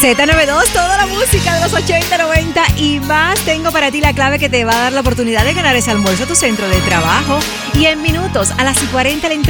Z92, toda la música de los 80, 90 y más. Tengo para ti la clave que te va a dar la oportunidad de ganar ese almuerzo a tu centro de trabajo. Y en minutos, a las 40, la